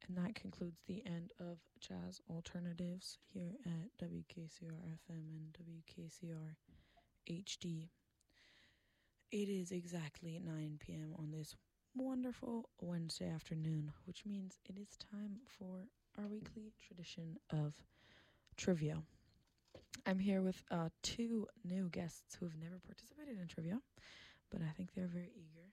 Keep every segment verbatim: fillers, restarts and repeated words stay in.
And that concludes the end of Jazz Alternatives here at W K C R F M and W K C R H D. It is exactly nine p.m. on this wonderful Wednesday afternoon, which means it is time for our weekly tradition of trivia. I'm here with uh, two new guests who have never participated in trivia, but I think they're very eager.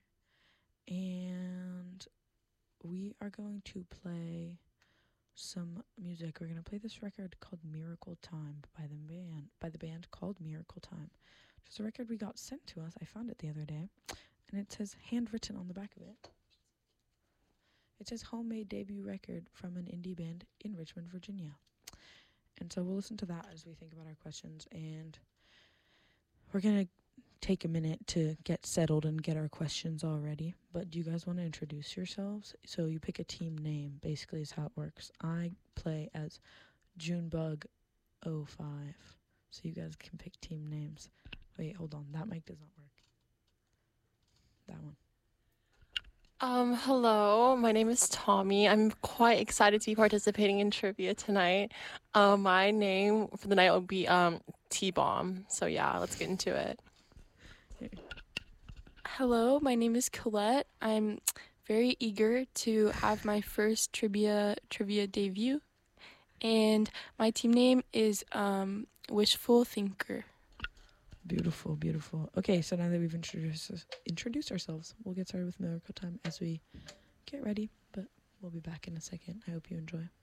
And we are going to play some music. We're going to play this record called Miracle Time by the band by the band called Miracle Time. It's a record we got sent to us. I found it the other day, and it says handwritten on the back of it. It says homemade debut record from an indie band in Richmond, Virginia. And so we'll listen to that as we think about our questions, and we're going to take a minute to get settled and get our questions all ready. But do you guys want to introduce yourselves? So you pick a team name, basically is how it works. I play as Junebug oh five, so you guys can pick team names. Wait, hold on, that mic does not work. That one. Um, hello, my name is Tommy. I'm quite excited to be participating in trivia tonight. Uh, my name for the night will be um T-Bomb. So yeah, let's get into it. Hello, my name is Colette. I'm very eager to have my first trivia trivia debut, and my team name is um, Wishful Thinker. Beautiful, beautiful. Okay, so now that we've introduced us, introduced ourselves, we'll get started with Miracle Time as we get ready, but we'll be back in a second. I hope you enjoy.